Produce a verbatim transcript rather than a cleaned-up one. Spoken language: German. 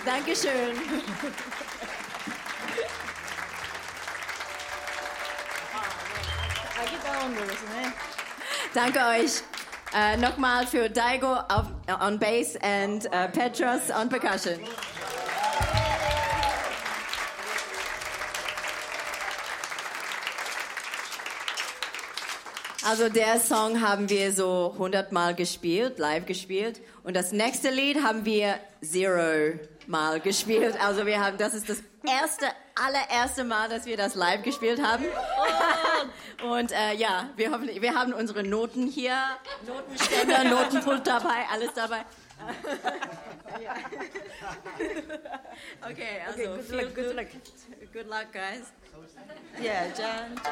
Dankeschön. Danke euch. Uh, nochmal für Daigo auf, on bass and uh, Petros on percussion. Also der Song haben wir so hundertmal gespielt, live gespielt. Und das nächste Lied haben wir zero Mal gespielt. Also wir haben, das ist das erste, allererste Mal, dass wir das live gespielt haben. Oh. Und äh, ja, wir, hoffen, wir haben unsere Noten hier, Notenständer, Notenpult dabei, alles dabei. Okay, also okay, good viel luck, good luck. Good luck, guys. Yeah, John.